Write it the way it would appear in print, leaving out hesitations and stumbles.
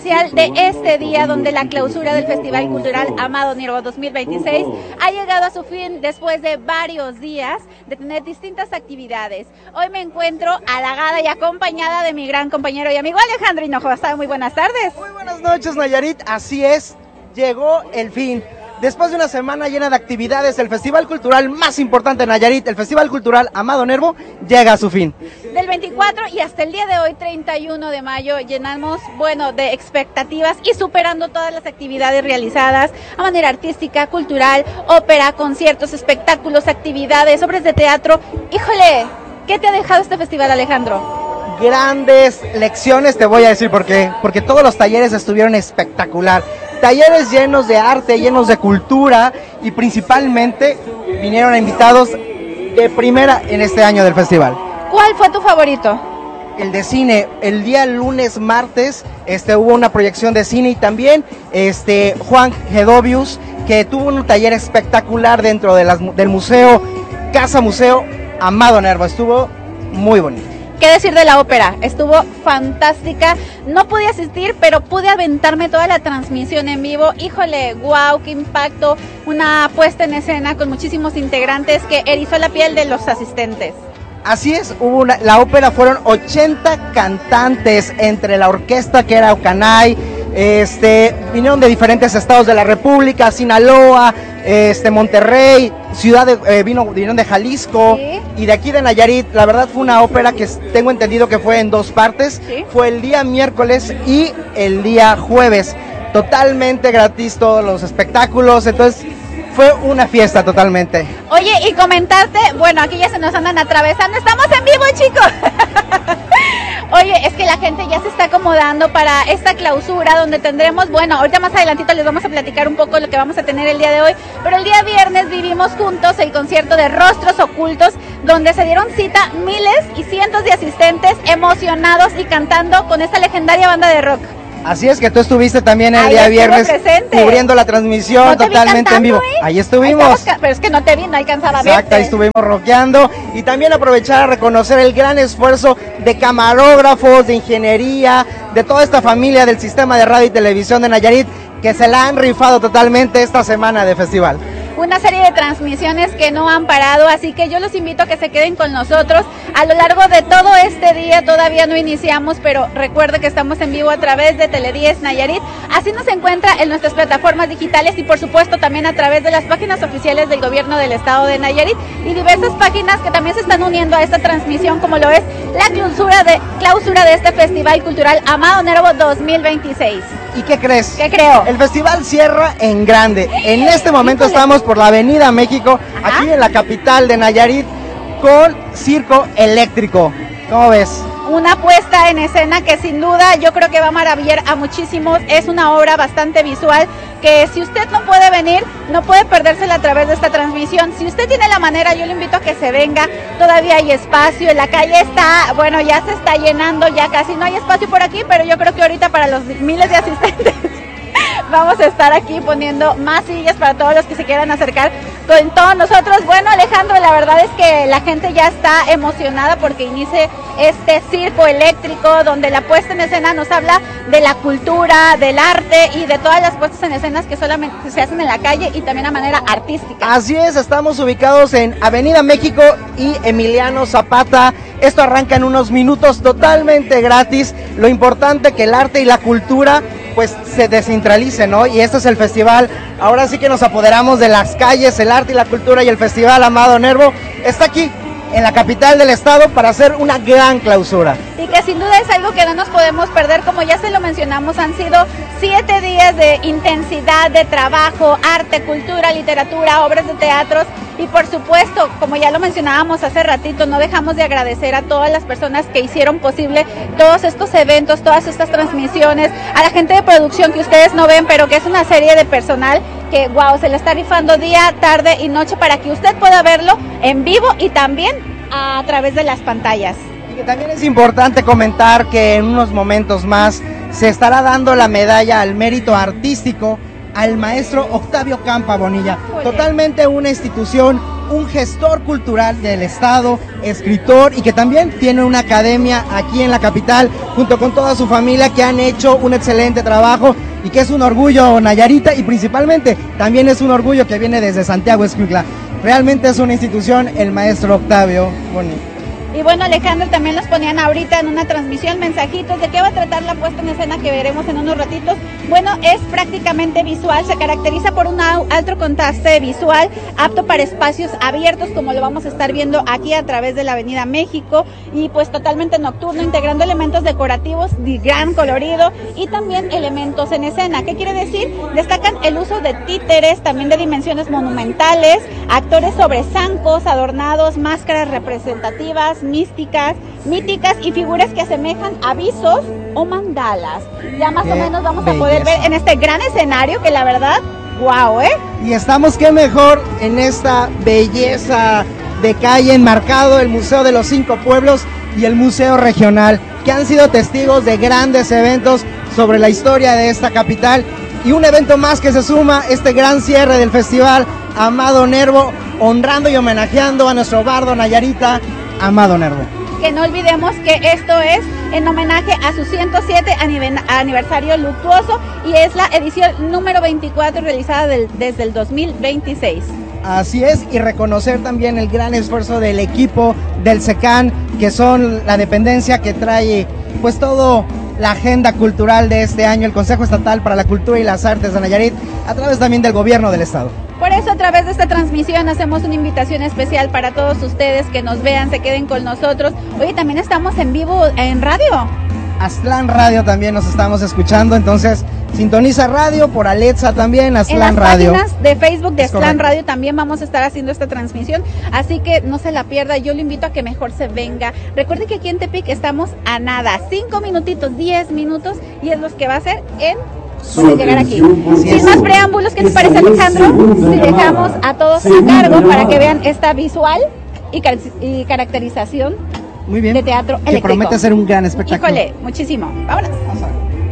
especial de este día, donde la clausura del Festival Cultural Amado Nervo 2026 ha llegado a su fin después de varios días de tener distintas actividades. Hoy me encuentro halagada y acompañada de mi gran compañero y amigo Alejandro Hinojosa. Muy buenas tardes. Muy buenas noches, Nayarit. Así es, llegó el fin. Después de una semana llena de actividades, el festival cultural más importante de Nayarit, el Festival Cultural Amado Nervo, llega a su fin. Del 24 y hasta el día de hoy, 31 de mayo, llenamos, de expectativas y superando todas las actividades realizadas a manera artística, cultural, ópera, conciertos, espectáculos, actividades, obras de teatro. Híjole, ¿qué te ha dejado este festival, Alejandro? Grandes lecciones, te voy a decir por qué. Porque todos los talleres estuvieron espectacular. Talleres llenos de arte, llenos de cultura y principalmente vinieron invitados de primera en este año del festival. ¿Cuál fue tu favorito? El de cine. El día lunes, martes, hubo una proyección de cine y también Juan Gedovius, que tuvo un taller espectacular dentro de del museo, Casa Museo Amado Nervo. Estuvo muy bonito. ¿Qué decir de la ópera? Estuvo fantástica. No pude asistir, pero pude aventarme toda la transmisión en vivo. Híjole, wow, qué impacto. Una puesta en escena con muchísimos integrantes que erizó la piel de los asistentes. Así es, la ópera fueron 80 cantantes entre la orquesta que era Ocanay, vinieron de diferentes estados de la República, Sinaloa, Monterrey, vinieron de Jalisco, ¿sí? Y de aquí de Nayarit. La verdad fue una ópera que tengo entendido que fue en dos partes, ¿sí? Fue el día miércoles y el día jueves, totalmente gratis todos los espectáculos, entonces fue una fiesta totalmente. Oye, y comentarte, aquí ya se nos andan atravesando, estamos en vivo, chicos. Oye, es que la gente ya se está acomodando para esta clausura donde tendremos, ahorita más adelantito les vamos a platicar un poco lo que vamos a tener el día de hoy, pero el día viernes vivimos juntos el concierto de Rostros Ocultos, donde se dieron cita miles y cientos de asistentes emocionados y cantando con esta legendaria banda de rock. Así es, que tú estuviste también el día viernes cubriendo la transmisión, ¿no totalmente en vivo. Ahí estuvimos. Pero es que no te vi, no alcanzaba a verte. Exacto, ahí estuvimos rockeando. Y también aprovechar a reconocer el gran esfuerzo de camarógrafos, de ingeniería, de toda esta familia del sistema de radio y televisión de Nayarit, que se la han rifado totalmente esta semana de festival. Una serie de transmisiones que no han parado, así que yo los invito a que se queden con nosotros a lo largo de todo este día. Todavía no iniciamos, pero recuerde que estamos en vivo a través de Tele10 Nayarit. Así nos encuentra en nuestras plataformas digitales y por supuesto también a través de las páginas oficiales del gobierno del estado de Nayarit y diversas páginas que también se están uniendo a esta transmisión, como lo es la clausura de este Festival Cultural Amado Nervo 2026. ¿Y qué crees? ¿Qué creo? El festival cierra en grande. En este momento estamos por la Avenida México, aquí en la capital de Nayarit, con Circo Eléctrico. ¿Cómo ves? Una puesta en escena que sin duda yo creo que va a maravillar a muchísimos. Es una obra bastante visual que si usted no puede venir, no puede perdérsela a través de esta transmisión. Si usted tiene la manera, yo le invito a que se venga. Todavía hay espacio, en la calle está, ya se está llenando, ya casi no hay espacio por aquí, pero yo creo que ahorita para los miles de asistentes vamos a estar aquí poniendo más sillas para todos los que se quieran acercar con todos nosotros. Alejandro, la verdad es que la gente ya está emocionada porque inicie este circo eléctrico, donde la puesta en escena nos habla de la cultura, del arte y de todas las puestas en escenas que solamente se hacen en la calle y también a manera artística. Así es, estamos ubicados en Avenida México y Emiliano Zapata. Esto arranca en unos minutos, totalmente gratis. Lo importante que el arte y la cultura se descentralicen, ¿no? Y este es el festival. Ahora sí que nos apoderamos de las calles, el arte y la cultura, y el Festival Amado Nervo está aquí en la capital del estado para hacer una gran clausura. Y que sin duda es algo que no nos podemos perder, como ya se lo mencionamos, han sido 7 días de intensidad, de trabajo, arte, cultura, literatura, obras de teatros y por supuesto, como ya lo mencionábamos hace ratito, no dejamos de agradecer a todas las personas que hicieron posible todos estos eventos, todas estas transmisiones, a la gente de producción que ustedes no ven, pero que es una serie de personal que se le está rifando día, tarde y noche para que usted pueda verlo en vivo y también a través de las pantallas. Y que también es importante comentar que en unos momentos más se estará dando la medalla al mérito artístico al maestro Octavio Campa Bonilla. Totalmente una institución un gestor cultural del estado, escritor y que también tiene una academia aquí en la capital junto con toda su familia que han hecho un excelente trabajo y que es un orgullo Nayarita y principalmente también es un orgullo que viene desde Santiago Escuintla. Realmente es una institución el maestro Octavio Boni. Y bueno, Alejandro, también nos ponían ahorita en una transmisión mensajitos de qué va a tratar la puesta en escena que veremos en unos ratitos. Bueno, es prácticamente visual, se caracteriza por un alto contraste visual, apto para espacios abiertos, como lo vamos a estar viendo aquí a través de la Avenida México, y pues totalmente nocturno, integrando elementos decorativos de gran colorido y también elementos en escena. ¿Qué quiere decir? Destacan el uso de títeres, también de dimensiones monumentales, actores sobre zancos, adornados, máscaras representativas, míticas y figuras que asemejan avisos o mandalas. Ya más o menos vamos a poder ver en este gran escenario que la verdad, wow, Y estamos qué mejor en esta belleza de calle enmarcado el Museo de los Cinco Pueblos y el Museo Regional, que han sido testigos de grandes eventos sobre la historia de esta capital y un evento más que se suma, este gran cierre del festival Amado Nervo, honrando y homenajeando a nuestro bardo Nayarita, Amado Nervo. Que no olvidemos que esto es en homenaje a su 107 aniversario luctuoso y es la edición número 24 realizada desde el 2026. Así es, y reconocer también el gran esfuerzo del equipo del SECAN, que son la dependencia que trae pues todo la agenda cultural de este año, el Consejo Estatal para la Cultura y las Artes de Nayarit, a través también del gobierno del estado. Por eso a través de esta transmisión hacemos una invitación especial para todos ustedes que nos vean, se queden con nosotros. Oye, también estamos en vivo en radio. Aztlán Radio también nos estamos escuchando, entonces sintoniza radio por Alexa también, Aztlán Radio. En las páginas de Facebook de Aztlán Radio también vamos a estar haciendo esta transmisión, así que no se la pierda, yo lo invito a que mejor se venga. Recuerde que aquí en Tepic estamos a nada, 5 minutitos, 10 minutos y es lo que va a ser en llegar aquí. Sin más preámbulos, ¿qué te parece, Alejandro? Si dejamos a todos a cargo para que vean esta visual y caracterización muy bien, de teatro eléctrico. Que promete ser un gran espectáculo. Híjole, muchísimo. Vámonos.